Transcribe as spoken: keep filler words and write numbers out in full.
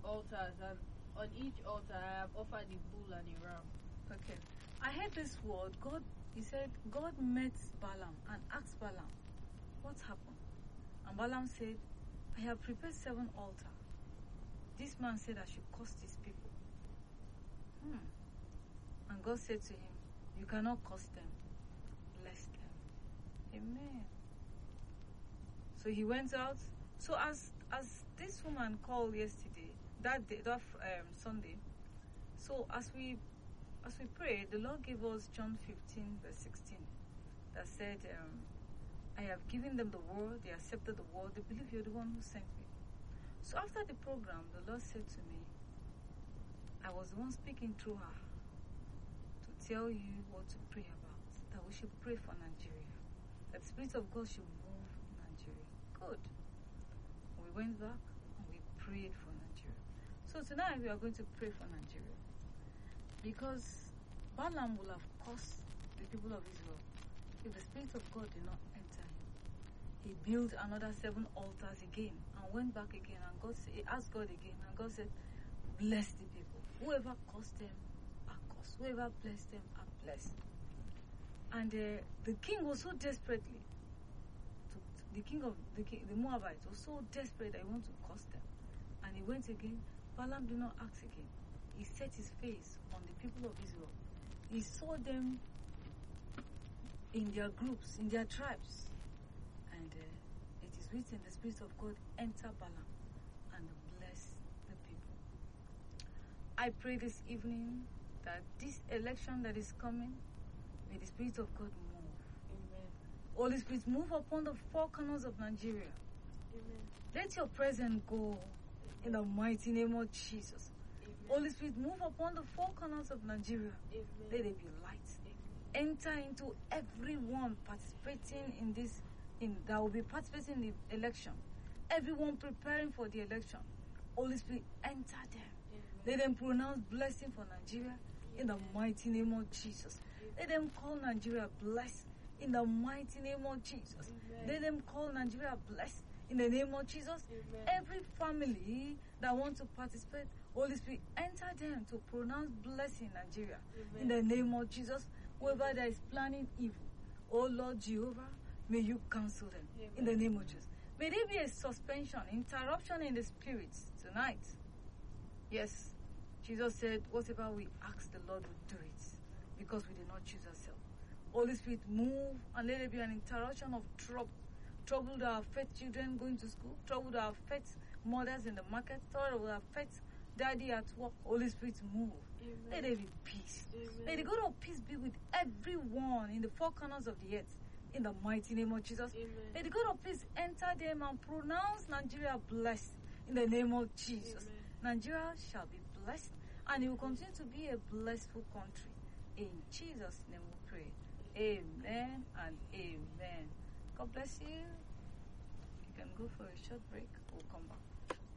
altars, and on each altar I have offered a bull and a ram. Okay. I heard this word. God, he said, God met Balaam and asked Balaam, what happened? And Balaam said, I have prepared seven altars. This man said I should curse these people. Hmm. And God said to him, you cannot curse them. Bless them. Amen. So he went out. So as as this woman called yesterday, that day, that um, Sunday, so as we as we prayed, the Lord gave us John fifteen verse sixteen, that said, um, I have given them the word, they accepted the word, they believe you're the one who sent me. So after the program, the Lord said to me, I was the one speaking through her to tell you what to pray about, that we should pray for Nigeria, that the Spirit of God should move in Nigeria. Good. We went back and we prayed for Nigeria. So tonight we are going to pray for Nigeria, because Balaam will have cursed the people of Israel if the Spirit of God did not enter him. He built another seven altars again and went back again, and God said, he asked God again, and God said, bless the people. Whoever cursed them are cursed. Whoever blessed them are blessed. And uh, the king was so desperately, to, the king of the king, the Moabites was so desperate that he wanted to curse them. And he went again. Balaam did not ask again. He set his face on the people of Israel. He saw them in their groups, in their tribes. And uh, it is written, the Spirit of God entered Balaam and blessed the people. I pray this evening that this election that is coming, may the Spirit of God move. Amen. Holy Spirit, move upon the four corners of Nigeria. Amen. Let your presence go. Amen. In the mighty name of Jesus. Amen. Holy Spirit, move upon the four corners of Nigeria. Amen. Let there be light. Amen. Enter into everyone participating in this, in that will be participating in the election. Everyone preparing for the election. Holy Spirit, enter them. Amen. Let them pronounce blessing for Nigeria. In the mighty name of Jesus. Let them call Nigeria blessed in the mighty name of Jesus. Amen. Let them call Nigeria blessed in the name of Jesus. Amen. Every family that wants to participate, Holy Spirit, enter them to pronounce blessing in Nigeria. Amen. In the name of Jesus. Whoever that is planning evil, oh Lord Jehovah, may you cancel them. Amen. In the name of Jesus. May there be a suspension, interruption in the spirits tonight. Yes. Jesus said, whatever we ask, the Lord will do it, because we did not choose ourselves. Holy Spirit, move and let there be an interruption of trouble. Trouble that affects children going to school, trouble that affects mothers in the market, trouble that affects daddy at work. Holy Spirit, move. Amen. Let there be peace. Amen. May the God of peace be with everyone in the four corners of the earth. In the mighty name of Jesus. Amen. May the God of peace enter them and pronounce Nigeria blessed. In the name of Jesus. Amen. Nigeria shall be blessed, and it will continue to be a blessful country. In Jesus' name we pray. Amen and amen. God bless you. You can go for a short break. We'll come back.